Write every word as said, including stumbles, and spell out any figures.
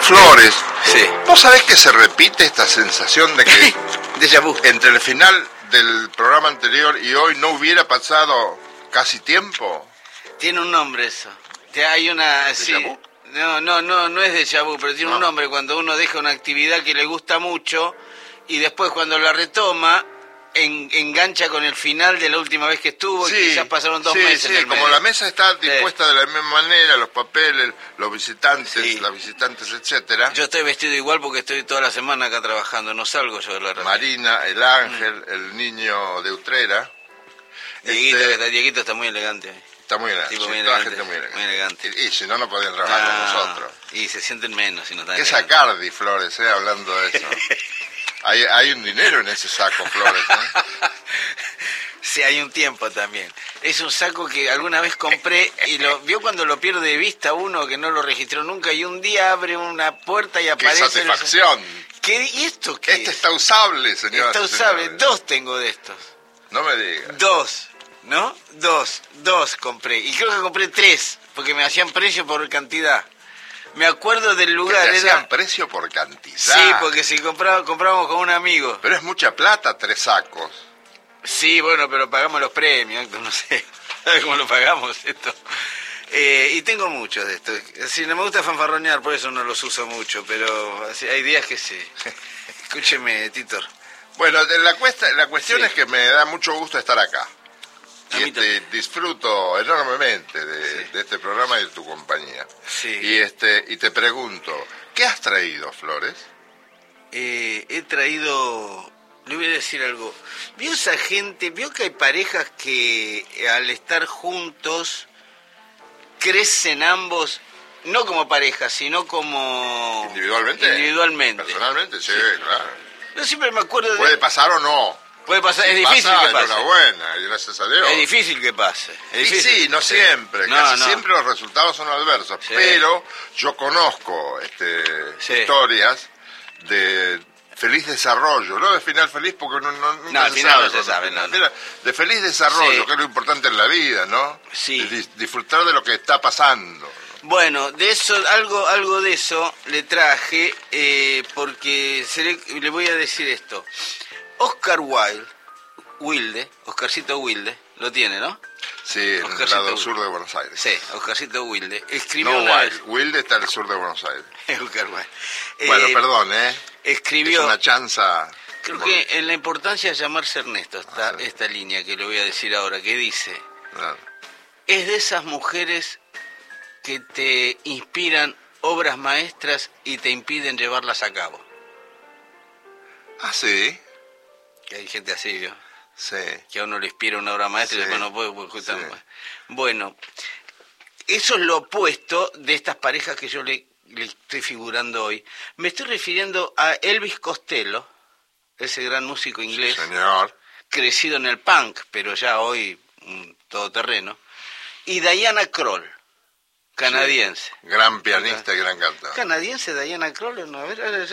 Flores, Sí. ¿vos sabés que se repite esta sensación de que Déjà vu. entre el final del programa anterior y hoy no hubiera pasado casi tiempo? Tiene un nombre eso. Ya hay una... sí. vu? No, no, no, no es déjà vu, pero tiene No. un nombre cuando uno deja una actividad que le gusta mucho y después cuando la retoma en- engancha con el final de la última vez que estuvo y quizás pasaron dos sí, meses. sí, en el como medio. la mesa está dispuesta de la misma manera, los papeles, los visitantes, Sí. las visitantes, etcétera. Yo estoy vestido igual porque estoy toda la semana acá trabajando, no salgo yo de la radio. Marina, el ángel, el niño de Utrera. Dieguito, Este, que está, Dieguito está muy elegante. Está muy elegante, Tipo sí, muy toda la elegante, gente muy elegante. muy elegante. Y, y si no, no podían trabajar No, con nosotros. Y se sienten menos si no están ¿Qué elegantes. sacardi, Flores, eh, hablando de eso? hay, hay un dinero en ese saco, Flores, ¿eh? Sí, hay un tiempo también. Es un saco que alguna vez compré y lo vio cuando lo pierde de vista uno que no lo registró nunca y un día abre una puerta y ¡Qué aparece... el- satisfacción! ¿Qué, ¿Y esto qué Este es? está usable, señoras Está y usable. señores. Dos tengo de estos. No me digas. Dos, ¿no? Dos, dos compré. Y creo que compré tres, porque me hacían precio por cantidad. Me acuerdo del Que lugar. te era- hacían precio por cantidad. Sí, porque si compraba, comprábamos con un amigo. Pero es mucha plata, tres sacos. Sí, bueno, pero pagamos los premios, no sé. ¿Sabes cómo lo pagamos esto? Eh, y tengo muchos de estos. Sí, no me gusta fanfarronear, por eso no los uso mucho, pero así, hay días que sí. Escúcheme, Titor. Bueno, de la, cuesta, la cuestión Sí. es que me da mucho gusto estar acá. A Y mí este, también. disfruto enormemente de, Sí. de este programa y de tu compañía. Sí. Y, este, y te pregunto, ¿qué has traído, Flores? Eh, he traído... Le voy a decir algo. ¿Vio esa gente? ¿Vio que hay parejas que eh, al estar juntos crecen ambos, no como pareja, sino como... ¿Individualmente? Individualmente. Personalmente, sí, claro. Yo siempre me acuerdo de... Puede pasar o no. Puede pasar, Si es difícil pasa, que pase. enhorabuena, y gracias a Dios. Es difícil que pase. Es Y difícil. sí, no siempre, No, casi no. siempre los resultados son adversos, Sí. pero yo conozco este, Sí. historias de feliz desarrollo, no de final feliz porque no, no, nunca No, al se final sabe no se cuándo sabe, final. no, no. Mira, de feliz desarrollo, Sí. que es lo importante en la vida, ¿no? Sí. De dis- disfrutar de lo que está pasando. Bueno, de eso, algo, algo de eso le traje, eh, porque se le, le voy a decir esto. Oscar Wilde, Wilde, Oscarcito Wilde, lo tiene, ¿no? Sí, en el Oscarcito lado Wilde. sur de Buenos Aires. Sí, Oscarcito Wilde. Escribió No una Wilde, Wilde está al sur de Buenos Aires. vez... Oscar Wilde. Bueno, Eh, perdón, ¿eh? Escribió... Es una chanza. Creo que en la importancia de llamarse Ernesto está Ah, sí. esta línea que le voy a decir ahora, que dice... Claro. Es de esas mujeres que te inspiran obras maestras y te impiden llevarlas a cabo. Ah, sí, Que hay gente así, ¿vio? sí. Que a uno le inspira una obra maestra y Sí, después no puede porque justamente- sí. Bueno, eso es lo opuesto de estas parejas que yo le, le estoy figurando hoy. Me estoy refiriendo a Elvis Costello, ese gran músico inglés, Señor. crecido en el punk, pero ya hoy un todoterreno, y Diana Kroll, canadiense. Gran pianista y gran cantante. Canadiense Diana Kroll, no, a ver, a ver,